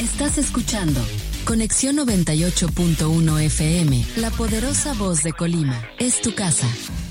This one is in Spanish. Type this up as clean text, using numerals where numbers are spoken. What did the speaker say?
Estás escuchando Conexión 98.1 FM, la poderosa voz de Colima. Es tu casa.